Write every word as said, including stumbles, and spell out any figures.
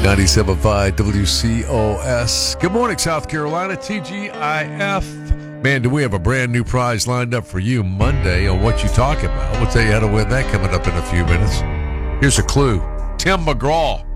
ninety-seven point five W C O S. Good morning, South Carolina, T G I F. Man, do we have a brand new prize lined up for you Monday on What You Talking About. We'll tell you how to win that coming up in a few minutes. Here's a clue. Tim McGraw